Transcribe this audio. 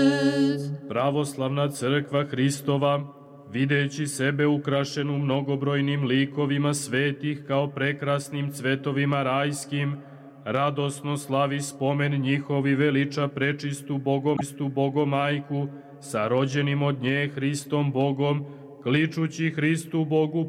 Pravoslavna crkva Hristova, videći sebe ukrašenu mnogobrojnim likovima svetih kao prekrasnim cvetovima rajskim, radosno slavi spomen njihovi, veliča prečistu Bogomajku, sa rođenim od nje Hristom Bogom, kličući Hristu Bogu